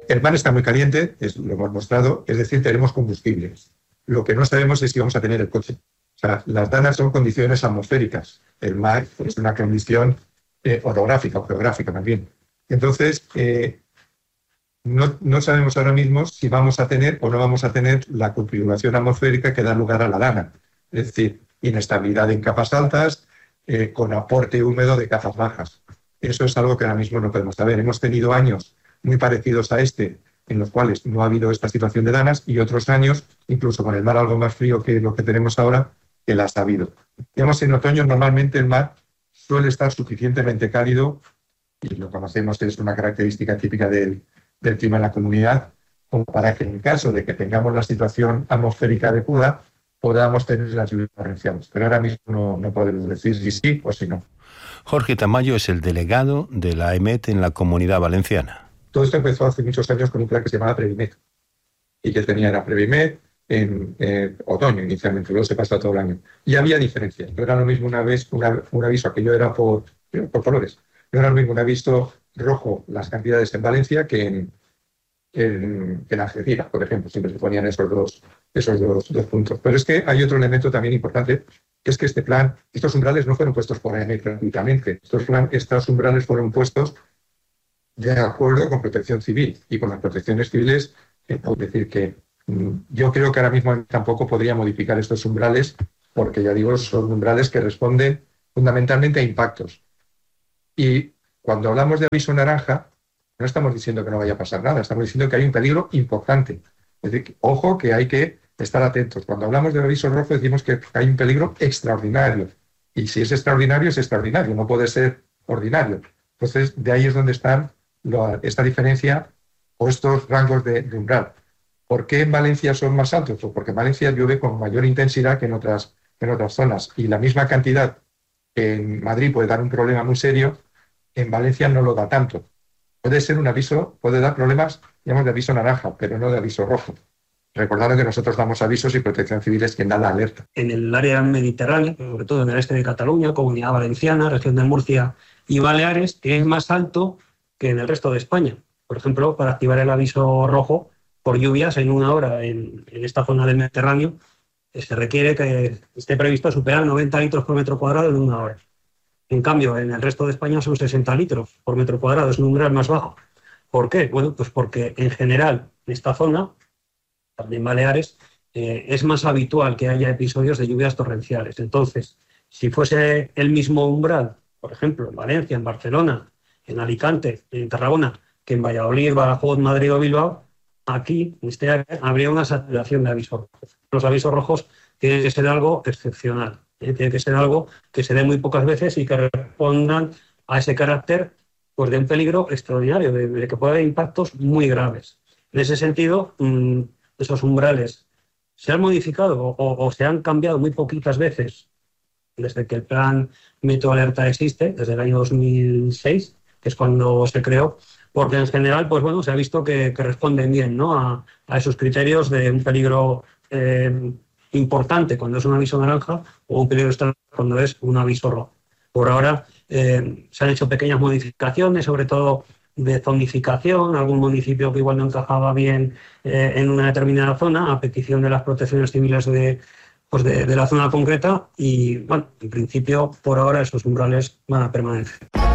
el mar está muy caliente, lo hemos mostrado, es decir, tenemos combustible. Lo que no sabemos es si vamos a tener el coche. O sea, las danas son condiciones atmosféricas. El mar es una condición orográfica o geográfica también. Entonces, no sabemos ahora mismo si vamos a tener o no vamos a tener la configuración atmosférica que da lugar a la dana. Es decir, inestabilidad en capas altas, con aporte húmedo de capas bajas. Eso es algo que ahora mismo no podemos saber. Hemos tenido años muy parecidos a este, en los cuales no ha habido esta situación de danas, y otros años, incluso con el mar algo más frío que lo que tenemos ahora, que las ha habido. Digamos, en otoño normalmente el mar suele estar suficientemente cálido, y lo conocemos, es una característica típica del clima en la comunidad, como para que en caso de que tengamos la situación atmosférica adecuada, podamos tener las lluvias torrenciales. Pero ahora mismo no podemos decir si sí o si no. Jorge Tamayo es el delegado de la EMET en la Comunidad Valenciana. Todo esto empezó hace muchos años con un plan que se llamaba Previmet, y que era Previmet en otoño inicialmente, luego se pasó todo el año. Y había diferencias. No era lo mismo un aviso, aquello era por colores. No era lo mismo un aviso rojo, las cantidades en Valencia, que en Algeciras, por ejemplo. Siempre se ponían esos dos puntos. Pero es que hay otro elemento también importante, que es que estos umbrales no fueron puestos por AEMET gratuitamente. Estos umbrales fueron puestos de acuerdo con Protección Civil, y con las protecciones civiles, es decir, que yo creo que ahora mismo tampoco podría modificar estos umbrales, porque ya digo, son umbrales que responden fundamentalmente a impactos. Y cuando hablamos de aviso naranja, no estamos diciendo que no vaya a pasar nada, estamos diciendo que hay un peligro importante. Es decir, ojo, que hay que estar atentos. Cuando hablamos de aviso rojo decimos que hay un peligro extraordinario. Y si es extraordinario, no puede ser ordinario. Entonces, de ahí es donde están esta diferencia o estos rangos de umbral. ¿Por qué en Valencia son más altos? Pues porque en Valencia llueve con mayor intensidad que en otras zonas. Y la misma cantidad que en Madrid puede dar un problema muy serio, en Valencia no lo da tanto. Puede ser un aviso, puede dar problemas, digamos, de aviso naranja, pero no de aviso rojo. Recordad que nosotros damos avisos y Protección Civil es quien da la alerta. En el área mediterránea, sobre todo en el este de Cataluña, Comunidad Valenciana, región de Murcia y Baleares, es más alto que en el resto de España. Por ejemplo, para activar el aviso rojo por lluvias en una hora en esta zona del Mediterráneo, se requiere que esté previsto superar 90 litros por metro cuadrado en una hora. En cambio, en el resto de España son 60 litros por metro cuadrado, es un umbral más bajo. ¿Por qué? Bueno, pues porque en general en esta zona, también Baleares, es más habitual que haya episodios de lluvias torrenciales. Entonces, si fuese el mismo umbral, por ejemplo, en Valencia, en Barcelona, en Alicante, en Tarragona, que en Valladolid, Badajoz, Madrid o Bilbao, aquí, en este área, habría una saturación de avisos rojos. Los avisos rojos tienen que ser algo excepcional, tiene que ser algo que se dé muy pocas veces y que respondan a ese carácter, pues, de un peligro extraordinario, de que puede haber impactos muy graves. En ese sentido, esos umbrales se han modificado o se han cambiado muy poquitas veces desde que el plan Meteoalerta existe, desde el año 2006, que es cuando se creó, porque en general, pues bueno, se ha visto que responden bien, ¿no?, a esos criterios de un peligro importante cuando es un aviso naranja o un peligro extra cuando es un aviso rojo. Por ahora se han hecho pequeñas modificaciones, sobre todo de zonificación, algún municipio que igual no encajaba bien en una determinada zona, a petición de las protecciones civiles de la zona concreta, y bueno, en principio por ahora esos umbrales van a permanecer.